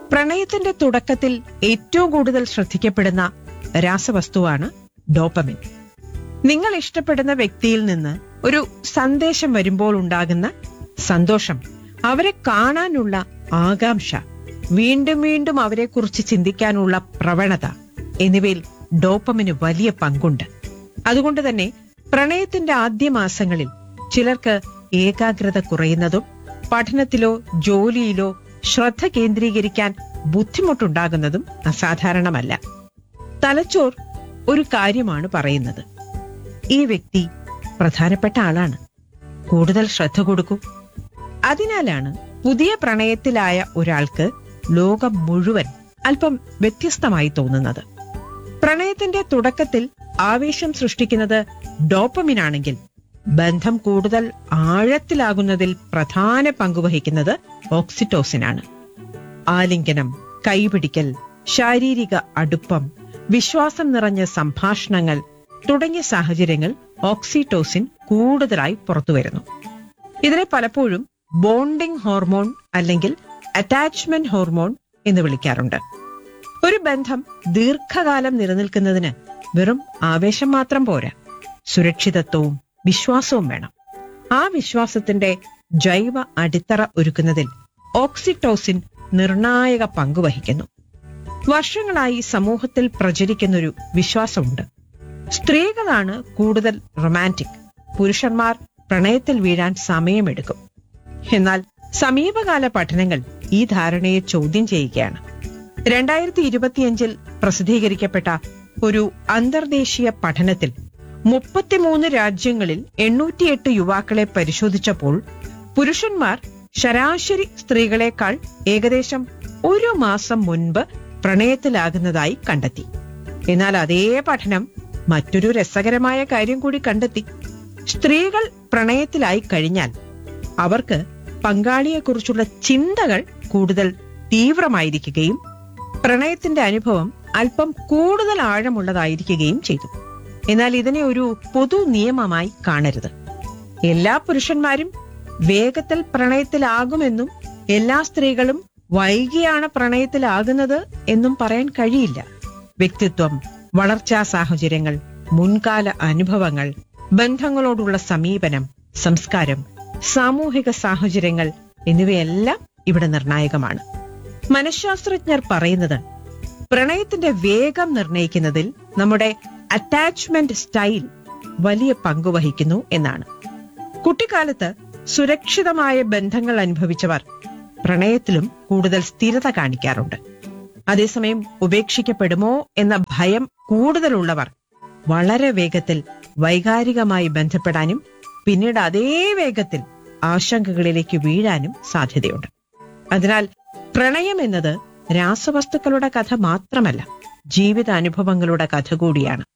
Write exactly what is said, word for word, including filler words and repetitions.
പ്രണയത്തിന്റെ തുടക്കത്തിൽ ഏറ്റവും കൂടുതൽ ശ്രദ്ധിക്കപ്പെടുന്ന രാസവസ്തുവാണ് ഡോപ്പമിൻ. നിങ്ങൾ ഇഷ്ടപ്പെടുന്ന വ്യക്തിയിൽ നിന്ന് ഒരു സന്ദേശം വരുമ്പോൾ ഉണ്ടാകുന്ന സന്തോഷം, അവരെ കാണാനുള്ള ആകാംക്ഷ, വീണ്ടും വീണ്ടും അവരെക്കുറിച്ച് ചിന്തിക്കാനുള്ള പ്രവണത എന്നിവയിൽ ഡോപ്പമിന് വലിയ പങ്കുണ്ട്. അതുകൊണ്ട് തന്നെ പ്രണയത്തിന്റെ ആദ്യ മാസങ്ങളിൽ ചിലർക്ക് ഏകാഗ്രത കുറയുന്നതും പഠനത്തിലോ ജോലിയിലോ ശ്രദ്ധ കേന്ദ്രീകരിക്കാൻ ബുദ്ധിമുട്ടുണ്ടാകുന്നതും അസാധാരണമല്ല. തലച്ചോർ ഒരു കാര്യമാണ് പറയുന്നത്: ഈ വ്യക്തി പ്രധാനപ്പെട്ട ആളാണ്, കൂടുതൽ ശ്രദ്ധ കൊടുക്കൂ. അതിനാലാണ് പുതിയ പ്രണയത്തിലായ ഒരാൾക്ക് ലോകം മുഴുവൻ അല്പം വ്യത്യസ്തമായി തോന്നുന്നത്. പ്രണയത്തിന്റെ തുടക്കത്തിൽ ആവേശം സൃഷ്ടിക്കുന്നത് ഡോപ്പമിനാണെങ്കിൽ, ബന്ധം കൂടുതൽ ആഴത്തിലാകുന്നതിൽ പ്രധാന പങ്കുവഹിക്കുന്നത് ഓക്സിറ്റോസിനാണ്. ആലിംഗനം, കൈപിടിക്കൽ, ശാരീരിക അടുപ്പം, വിശ്വാസം നിറഞ്ഞ സംഭാഷണങ്ങൾ തുടങ്ങിയ സാഹചര്യങ്ങൾ ഓക്സിറ്റോസിൻ കൂടുതലായി പുറത്തുവരുന്നു. ഇതിനെ പലപ്പോഴും ബോണ്ടിംഗ് ഹോർമോൺ അല്ലെങ്കിൽ അറ്റാച്ച്മെന്റ് ഹോർമോൺ എന്ന് വിളിക്കാറുണ്ട്. ഒരു ബന്ധം ദീർഘകാലം നിലനിൽക്കുന്നതിന് വെറും ആവേശം മാത്രം പോരാ, സുരക്ഷിതത്വവും വിശ്വാസവും വേണം. ആ വിശ്വാസത്തിന്റെ ജൈവ അടിത്തറ ഒരുക്കുന്നതിൽ ഓക്സിറ്റോസിൻ നിർണായക പങ്കുവഹിക്കുന്നു. വർഷങ്ങളായി സമൂഹത്തിൽ പ്രചരിക്കുന്നൊരു വിശ്വാസമുണ്ട്: സ്ത്രീകളാണ് കൂടുതൽ റൊമാൻറ്റിക്, പുരുഷന്മാർ പ്രണയത്തിൽ വീഴാൻ സമയമെടുക്കും. എന്നാൽ സമീപകാല പഠനങ്ങൾ ഈ ധാരണയെ ചോദ്യം ചെയ്യുകയാണ്. രണ്ടായിരത്തി ഇരുപത്തിയഞ്ചിൽ പ്രസിദ്ധീകരിക്കപ്പെട്ട ഒരു അന്തർദേശീയ പഠനത്തിൽ മുപ്പത്തിമൂന്ന് രാജ്യങ്ങളിൽ എണ്ണൂറ്റിയെട്ട് യുവാക്കളെ പരിശോധിച്ചപ്പോൾ പുരുഷന്മാർ ശരാശരി സ്ത്രീകളെക്കാൾ ഏകദേശം ഒരു മാസം മുൻപ് പ്രണയത്തിലാകുന്നതായി കണ്ടെത്തി. എന്നാൽ അതേ പഠനം മറ്റൊരു രസകരമായ കാര്യം കൂടി കണ്ടെത്തി: സ്ത്രീകൾ പ്രണയത്തിലായി കഴിഞ്ഞാൽ അവർക്ക് പങ്കാളിയെക്കുറിച്ചുള്ള ചിന്തകൾ കൂടുതൽ തീവ്രമായിരിക്കുകയും പ്രണയത്തിന്റെ അനുഭവം അല്പം കൂടുതൽ ആഴമുള്ളതായിരിക്കുകയും ചെയ്തു. എന്നാൽ ഇതിനെ ഒരു പൊതു നിയമമായി കാണരുത്. എല്ലാ പുരുഷന്മാരും വേഗത്തിൽ പ്രണയത്തിലാകുമെന്നും എല്ലാ സ്ത്രീകളും വൈകിയാണ് പ്രണയത്തിലാകുന്നത് എന്നും പറയാൻ കഴിയില്ല. വ്യക്തിത്വം, വളർച്ചാ സാഹചര്യങ്ങൾ, മുൻകാല അനുഭവങ്ങൾ, ബന്ധങ്ങളോടുള്ള സമീപനം, സംസ്കാരം, സാമൂഹിക സാഹചര്യങ്ങൾ എന്നിവയെല്ലാം ഇവിടെ നിർണായകമാണ്. മനഃശാസ്ത്രജ്ഞർ പറയുന്നത് പ്രണയത്തിന്റെ വേഗം നിർണയിക്കുന്നതിൽ നമ്മുടെ അറ്റാച്ച്മെന്റ് സ്റ്റൈൽ വലിയ പങ്കുവഹിക്കുന്നു എന്നാണ്. കുട്ടിക്കാലത്ത് സുരക്ഷിതമായ ബന്ധങ്ങൾ അനുഭവിച്ചവർ പ്രണയത്തിലും കൂടുതൽ സ്ഥിരത കാണിക്കാറുണ്ട്. അതേസമയം ഉപേക്ഷിക്കപ്പെടുമോ എന്ന ഭയം കൂടുതലുള്ളവർ വളരെ വേഗത്തിൽ വൈകാരികമായി ബന്ധപ്പെടാനും പിന്നീട് അതേ വേഗത്തിൽ ആശങ്കകളിലേക്ക് വീഴാനും സാധ്യതയുണ്ട്. അതിനാൽ പ്രണയം എന്നത് രാസവസ്തുക്കളുടെ കഥ മാത്രമല്ല, ജീവിതാനുഭവങ്ങളുടെ കഥ കൂടിയാണ്.